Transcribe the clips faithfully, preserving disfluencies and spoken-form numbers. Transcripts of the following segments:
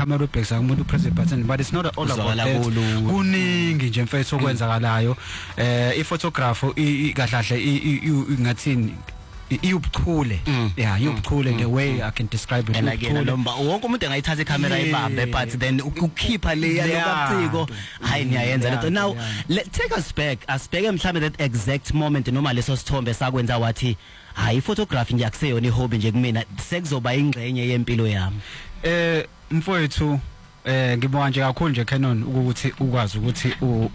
camera ubhekisa umuntu press the button, but it's not all about that. Kuningi nje mfethu okwenzakalayo. Eh I photograph kahlahle ngathini iubuchule yeah iubuchule the way I can describe it. And again nomba wonke umuntu engayithatha icamera ibambe, but then ukukhipha leya lokaciko hayi niyayenza lento. Now let take us back asibheke mhlambe that exact moment noma leso sithombe sakwenza wathi hayi photography nje akuseyona ihobby nje kumina, sekuzoba ingxenye yempilo yami. Eh mfowethu eh ngibonga nje kakhulu nje Canon ukuthi ukwazi ukuthi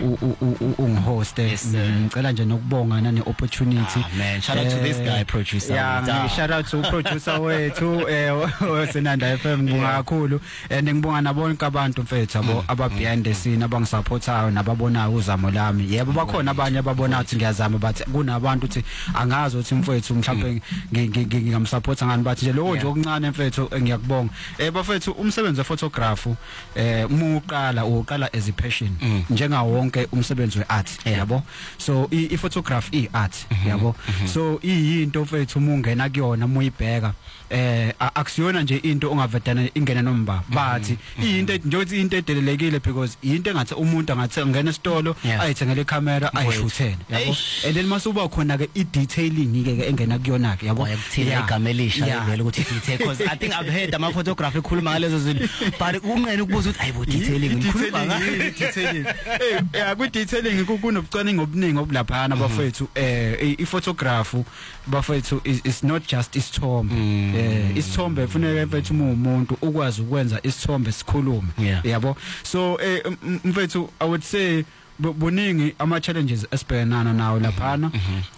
ungihost. Ngicela nje nokubonga nane opportunity. Man, shout out to this guy producer. Yeah, shout out to producer wethu eh Senanda F M ngibonga kakhulu, and ngibonga nabonke abantu mfethu abo aba behind the scene abangisupportayo nababonayo uzamo lami. Yebo bakhona abanye ababona ukuthi ngiyazama, but kunabantu ukuthi angazi ukuthi mfethu mhlawumbe ngingamsupporta ngani, but nje lokho nje okuncane mfethu ngiyakubonga. Eh bafethu umsebenzi we photograph eh umuqala uqala as a passion njenga wonke umsebenzi weart yabo. So I photograph I art yabo. So iyinto mfethu umungena kuyona muyibheka eh akusiyona nje into ongavedana ingena nomba, but into nje ukuthi into edelelekile because into engathi umuntu angathi ngena esitolo ayithengele camera ayishuthene yabo. And then masuba khona ke I detailing ke engena kuyona ke yabo. Yakuthina igama elisha lelo ukuthi detail, because I think I've heard ama photography khuluma ngalezo zinto, but unqena ukubuza ukuthi ayibo detailing ngikhuluma ngayo detailing. Eh yeah ku detailing kunobucwaningo obuningi obulaphana bafethu. Eh I photograph bafethu is not just isithombe. Eh isithombe kufanele mfethu umuntu ukwazi ukwenza isithombe sikhulume yabo. So eh mfethu I would say buningi ama challenges esibhekana nawo laphana.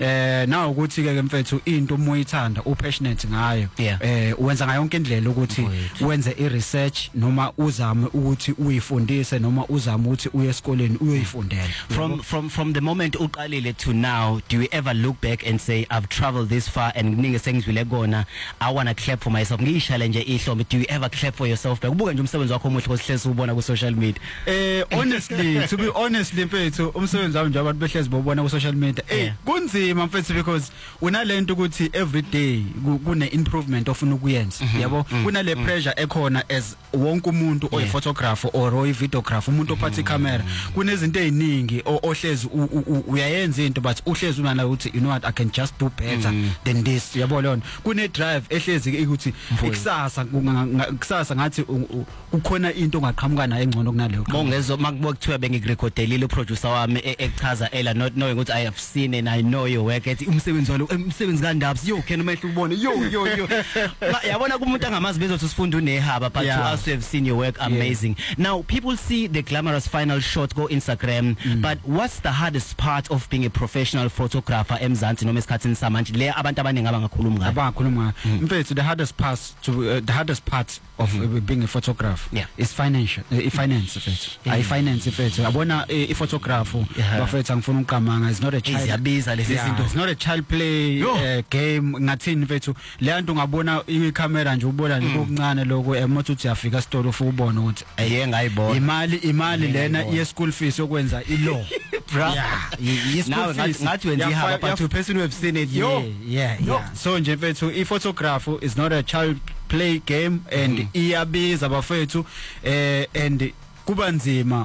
Eh nawo ukuthi ke mfethu into umuyithanda u passionate ngayo, eh uwenza ngayo yonke indlela ukuthi wenze I research noma uzame ukuthi uyifundise noma uzame ukuthi uye esikoleni uyoyifundela. From from from the moment uqalile to now, do you ever look back and say I've traveled this far and kuningi sengizwile kona, I want to clap for myself? Ngiyishale nje ihlombe. Do you ever clap for yourself? Ukubuka nje umsebenzi wakho omuhle osihlezi ubona ku social media. Eh honestly to be honestly mfethu umsebenzi wami nje abantu behlezi bobona ku social media eh kunzima mfethu, because unalento ukuthi every day kune improvement ofuna ukuyenza yabo. Kunale pressure ekhona as wonke umuntu oyi photographer or oyi videographer, umuntu ophatha camera, kunezinto eziningi ohlezi uyayenza into, but uhlezi unala ukuthi you know what I can just do better than this yabo. Lona kune drive ehlezi ukuthi ikusasa kusasa ngathi ukhona into ongaqhamuka nayo engcono kunaleyo. Bongezo makubo kuthiwa bengikurecordelile producer wami echaza ela not knowing ukuthi I have seen and I know your work ethi umsebenzi walo umsebenzi kaNdabs yo can umehlo ubone yo yo yo yabona kumuntu angamazi bezothi sifunda unehaba, but to us have seen your work amazing. Now people see the glamorous final shot go Instagram, but what's the hardest part of being a professional photographer eMzansi noma esikhathini samanje le abantu abaningi abangakhuluma ngayo? Abangakhuluma mfethu the hardest part to uh, the hardest part of mm-hmm. uh, being a photographer is financial uh, finance mfethu. I finance mfethu yabona I photograph bafethu angifuna uqamanga, is not a child yabiza lezi zinto, it's not a child play uh, game ngathini mfethu. Le nto ungabona I camera nje ubona nje okuncane lokho emothi uthi yafika store ufuna ubona ukuthi aye ngayibona imali imali lena ye school fees yokwenza I law bra. Now ngathi wenza ihaba, but to person who have seen it yeah yeah yeah. So nje mfethu I photograph is not a child play game, and iyabiza bafethu eh and kuba nzima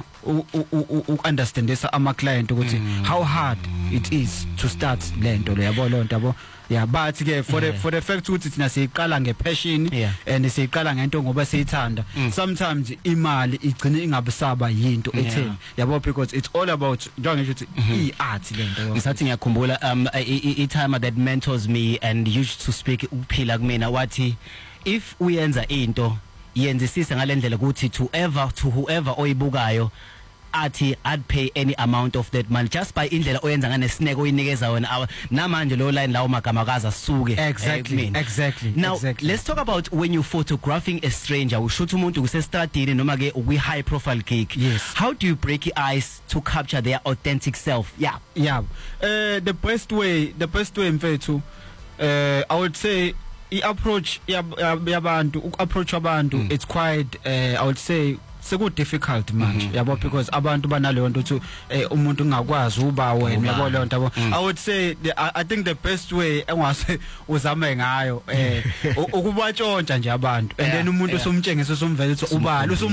u understandisa ama client ukuthi how hard it is to start lento le yabo lonto yabo. Yeah, but ke for the for the fact ukuthi thina siyiqala ngepassion and siyiqala ngento ngoba siyithanda, sometimes imali igcina ingabusaba yinto etheni yabo, because it's all about njengoba ngisho ukuthi iart lento. Ngisathi ngiyakhumbula um I time that mentors me and used to speak uphila kumina wathi if uyenza into yenzisise ngalendlela ukuthi to ever to whoever oyibukayo athi I'd pay any amount of that money just by indlela oyenza ngane snake oyinikeza wona namanje lo line lawo magama kaza suke. Exactly exactly now exactly. Let's talk about when you photographing a stranger ushuthi umuntu kusestradini noma ke we high profile gig. Yes. How do you break the ice to capture their authentic self? Yeah yeah uh, the best way the best way mfethu uh, I would say I approach yabantu u approach abantu it's quite uh, I would say seku difficult manje yabo, because abantu banaleyo nto ukuthi umuntu ungakwazi uba wena yabo leyo nto yabo. I would say the, I, I think the best way engwase uzame ngayo eh ukubatshontsha nje abantu, and then umuntu usumtshengisa usumvela ukuthi ubani